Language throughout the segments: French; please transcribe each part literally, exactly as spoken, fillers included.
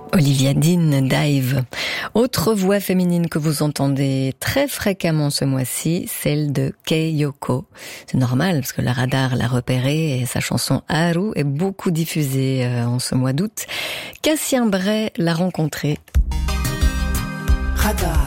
Olivia Dean, Dive. Autre voix féminine que vous entendez très fréquemment ce mois-ci, celle de Kei Yoko. C'est normal parce que la Radar l'a repérée et sa chanson Haru est beaucoup diffusée en ce mois d'août. Cassien Bray l'a rencontrée. Radar.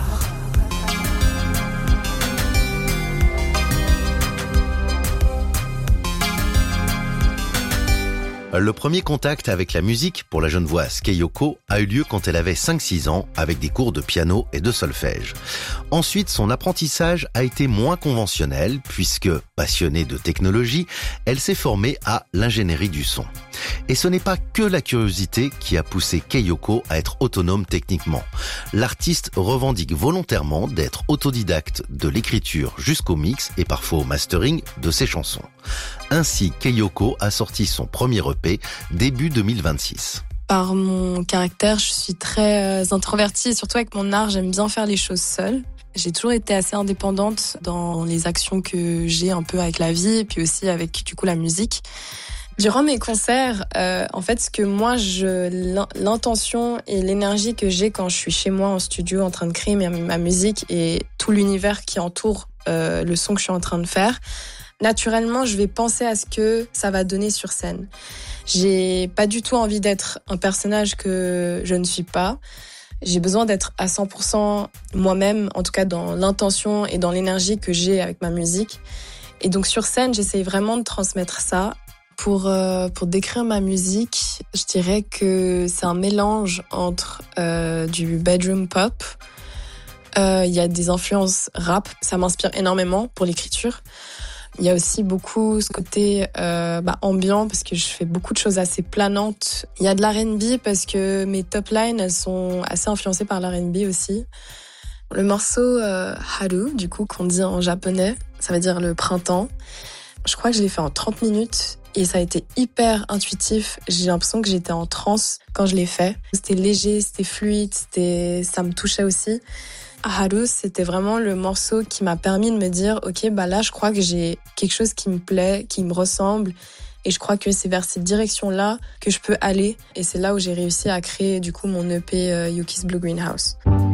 Le premier contact avec la musique pour la jeune voix Kei Yoko a eu lieu quand elle avait cinq six ans avec des cours de piano et de solfège. Ensuite, son apprentissage a été moins conventionnel puisque, passionnée de technologie, elle s'est formée à l'ingénierie du son. Et ce n'est pas que la curiosité qui a poussé Kei Yoko à être autonome techniquement. L'artiste revendique volontairement d'être autodidacte de l'écriture jusqu'au mix et parfois au mastering de ses chansons. Ainsi, Kei Yoko a sorti son premier E P début deux mille vingt-six. Par mon caractère, je suis très introvertie et surtout avec mon art, j'aime bien faire les choses seule. J'ai toujours été assez indépendante dans les actions que j'ai un peu avec la vie et puis aussi avec du coup la musique. Durant mes concerts, euh, en fait, ce que moi, je, l'intention et l'énergie que j'ai quand je suis chez moi en studio en train de créer ma, ma musique et tout l'univers qui entoure euh, le son que je suis en train de faire, naturellement, je vais penser à ce que ça va donner sur scène. J'ai pas du tout envie d'être un personnage que je ne suis pas. J'ai besoin d'être à cent pour cent moi-même, en tout cas dans l'intention et dans l'énergie que j'ai avec ma musique. Et donc sur scène, j'essaye vraiment de transmettre ça. Pour, euh, pour décrire ma musique, je dirais que c'est un mélange entre euh, du bedroom pop. Il euh, y a des influences rap, ça m'inspire énormément pour l'écriture. Il y a aussi beaucoup ce côté euh, bah, ambiant parce que je fais beaucoup de choses assez planantes. Il y a de l'R and B parce que mes top lines, elles sont assez influencées par l'R and B aussi. Le morceau euh, Haru, du coup, qu'on dit en japonais, ça veut dire le printemps. Je crois que je l'ai fait en trente minutes. Et ça a été hyper intuitif. J'ai l'impression que j'étais en transe quand je l'ai fait. C'était léger, c'était fluide, c'était, ça me touchait aussi. Haru, c'était vraiment le morceau qui m'a permis de me dire, ok, bah là, je crois que j'ai quelque chose qui me plaît, qui me ressemble. Et je crois que c'est vers cette direction-là que je peux aller. Et c'est là où j'ai réussi à créer, du coup, mon E P euh, Yuki's Blue Greenhouse.